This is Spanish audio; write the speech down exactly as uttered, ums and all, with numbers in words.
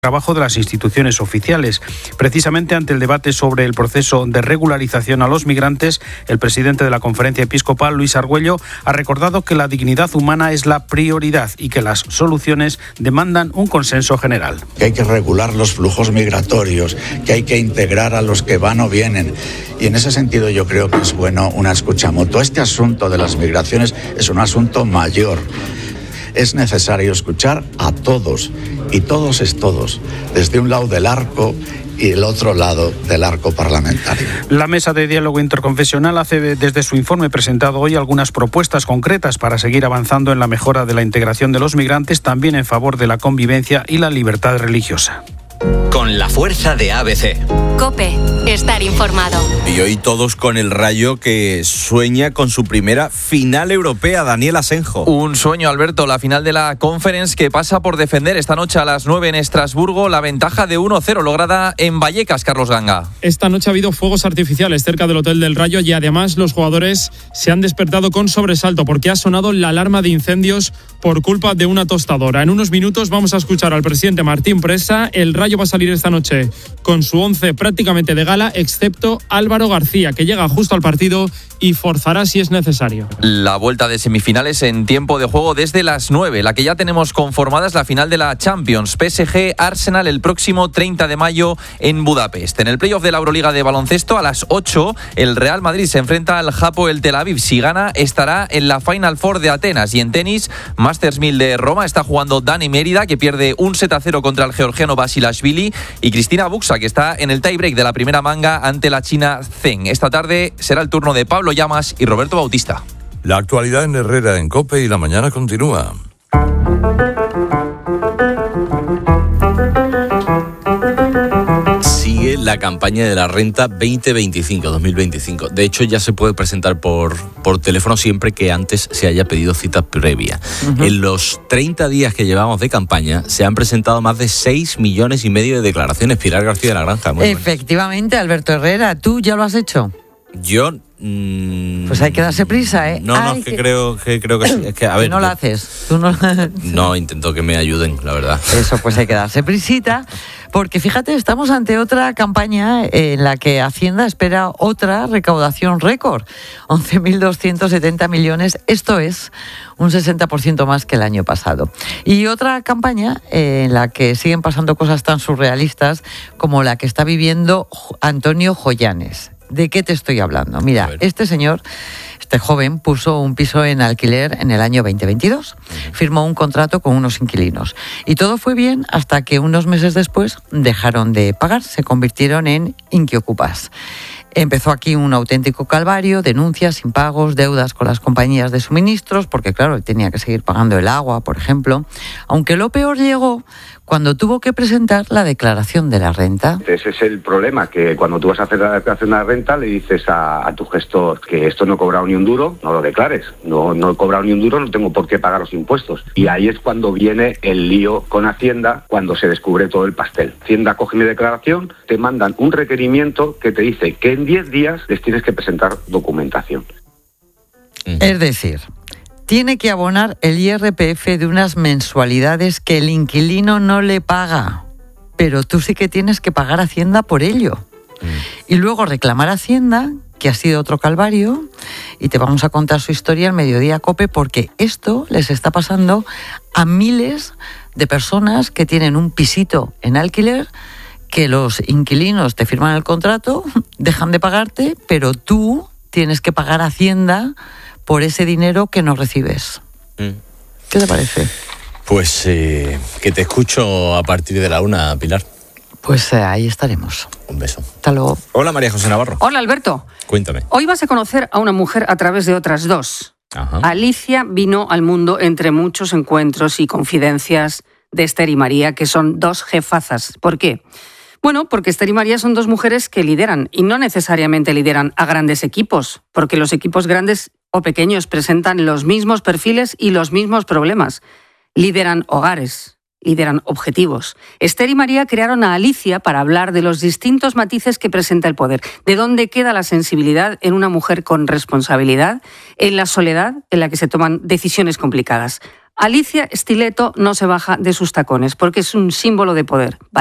trabajo de las instituciones oficiales. Precisamente ante el debate sobre el proceso de regularización a los migrantes, el presidente de la Conferencia Episcopal, Luis Argüello, ha recordado que la dignidad humana es la prioridad y que las soluciones demandan un consenso general. Que hay que regular los flujos migratorios, que hay que integrar a los que van o vienen. Y en ese sentido yo creo que es bueno una escucha mutua. Este asunto de las migraciones es un asunto mayor. Es necesario escuchar a todos, y todos es todos, desde un lado del arco y el otro lado del arco parlamentario. La Mesa de Diálogo Interconfesional hace desde su informe presentado hoy algunas propuestas concretas para seguir avanzando en la mejora de la integración de los migrantes, también en favor de la convivencia y la libertad religiosa. Con la fuerza de A B C. COPE, estar informado. Y hoy todos con el Rayo, que sueña con su primera final europea. Daniel Asenjo. Un sueño, Alberto, la final de la Conference, que pasa por defender esta noche a las nueve en Estrasburgo la ventaja de uno cero lograda en Vallecas, Carlos Ganga. Esta noche ha habido fuegos artificiales cerca del Hotel del Rayo y además los jugadores se han despertado con sobresalto porque ha sonado la alarma de incendios por culpa de una tostadora. En unos minutos vamos a escuchar al presidente Martín Presa. El Rayo va a salir esta noche con su once prácticamente de gala, excepto Álvaro García, que llega justo al partido y forzará si es necesario. La vuelta de semifinales en tiempo de juego desde las nueve. La que ya tenemos conformada es la final de la Champions. P S G-Arsenal el próximo treinta de mayo en Budapest. En el playoff de la Euroliga de baloncesto a las ocho, el Real Madrid se enfrenta al Hapoel Tel Aviv. Si gana, estará en la Final Four de Atenas. Y en tenis, Masters mil de Roma, está jugando Dani Mérida, que pierde un set a cero contra el georgiano Basilashvili, y Cristina Buxa, que está en el tiebreak de la primera manga ante la china Zheng. Esta tarde será el turno de Pablo Llamas y Roberto Bautista. La actualidad en Herrera, en COPE, y la mañana continúa. Sigue la campaña de la renta veinte veinticinco, dos mil veinticinco. De hecho, ya se puede presentar por, por teléfono siempre que antes se haya pedido cita previa. Uh-huh. En los treinta días que llevamos de campaña, se han presentado más de seis millones y medio de declaraciones. Pilar García de la Granja. Muy Efectivamente, bueno. Alberto Herrera, ¿tú ya lo has hecho? Yo... Mmm, pues hay que darse prisa, ¿eh? No, no, es que, que... Creo, que creo que sí. Es que, a ver, no lo haces. ¿Tú no... no, intento que me ayuden, la verdad. Eso, pues hay que darse prisita. Porque fíjate, estamos ante otra campaña en la que Hacienda espera otra recaudación récord. once mil doscientos setenta millones, esto es un sesenta por ciento más que el año pasado. Y otra campaña en la que siguen pasando cosas tan surrealistas como la que está viviendo Antonio Joyanes. ¿De qué te estoy hablando? Mira, este señor, este joven, puso un piso en alquiler en el año veinte veintidós. Firmó un contrato con unos inquilinos. Y todo fue bien hasta que unos meses después dejaron de pagar, se convirtieron en inquiocupas. Empezó aquí un auténtico calvario, denuncias, impagos, deudas con las compañías de suministros, porque claro, él tenía que seguir pagando el agua, por ejemplo. Aunque lo peor llegó cuando tuvo que presentar la declaración de la renta. Ese es el problema, que cuando tú vas a hacer la declaración de la renta le dices a, a tu gestor que esto no he cobrado ni un duro, no lo declares. No, no he cobrado ni un duro, no tengo por qué pagar los impuestos. Y ahí es cuando viene el lío con Hacienda, cuando se descubre todo el pastel. Hacienda coge mi declaración, te mandan un requerimiento que te dice que en diez días les tienes que presentar documentación. Es decir, tiene que abonar el I R P F de unas mensualidades que el inquilino no le paga, pero tú sí que tienes que pagar a Hacienda por ello. Mm. Y luego reclamar a Hacienda, que ha sido otro calvario, y te vamos a contar su historia en Mediodía COPE, porque esto les está pasando a miles de personas que tienen un pisito en alquiler, que los inquilinos te firman el contrato, dejan de pagarte, pero tú tienes que pagar a Hacienda por ese dinero que no recibes. Mm. ¿Qué te parece? Pues eh, que te escucho a partir de la una, Pilar. Pues eh, ahí estaremos. Un beso. Hasta luego. Hola, María José Navarro. Hola, Alberto. Cuéntame. Hoy vas a conocer a una mujer a través de otras dos. Ajá. Alicia vino al mundo entre muchos encuentros y confidencias de Esther y María, que son dos jefazas. ¿Por qué? Bueno, porque Esther y María son dos mujeres que lideran, y no necesariamente lideran a grandes equipos, porque los equipos grandes o pequeños presentan los mismos perfiles y los mismos problemas. Lideran hogares, lideran objetivos. Esther y María crearon a Alicia para hablar de los distintos matices que presenta el poder, de dónde queda la sensibilidad en una mujer con responsabilidad, en la soledad en la que se toman decisiones complicadas. Alicia Stiletto no se baja de sus tacones porque es un símbolo de poder.